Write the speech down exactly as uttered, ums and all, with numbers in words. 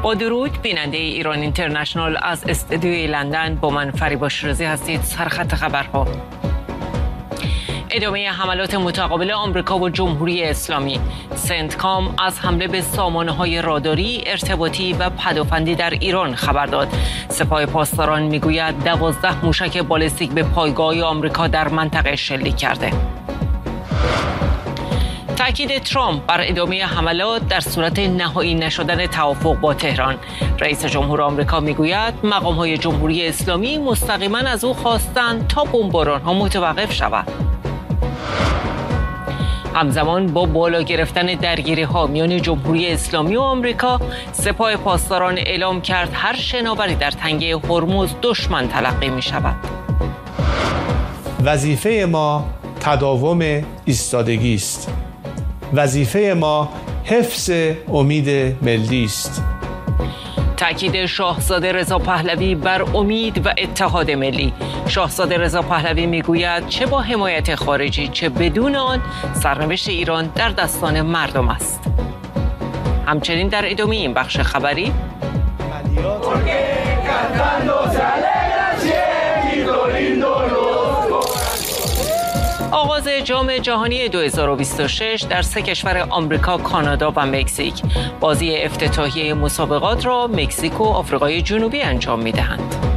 با درود بیننده ایران اینترنشنال از استودیوی لندن با من فریبا شیرازی هستید. سرخط خبرها: ادامه حملات متقابل آمریکا و جمهوری اسلامی. سنتکام از حمله به سامانه‌های راداری، ارتباطی و پدافندی در ایران خبر داد. سپاه پاسداران میگوید دوازده موشک بالستیک به پایگاه آمریکا در منطقه شلیک کرده. تاکید ترامپ بر ادامه حملات در صورت نهایی نشدن توافق با تهران. رئیس جمهور آمریکا میگوید مقام‌های جمهوری اسلامی مستقیما از او خواستند تا بمباران‌ها متوقف شود. همزمان با بالا گرفتن درگیری‌ها میان جمهوری اسلامی و آمریکا، سپاه پاسداران اعلام کرد هر شناوری در تنگه هرمز دشمن تلقی می‌شود. وظیفه ما تداوم ایستادگی است. وظیفه ما حفظ امید ملی است. تأکید شاهزاده رضا پهلوی بر امید و اتحاد ملی. شاهزاده رضا پهلوی میگوید چه با حمایت خارجی چه بدون آن، سرنوشت ایران در دستان مردم است. همچنین در ادامه این بخش خبری آغاز جام جهانی دو هزار و بیست و شش در سه کشور آمریکا، کانادا و مکزیک. بازی افتتاحیه مسابقات را مکزیک و آفریقای جنوبی انجام می‌دهند.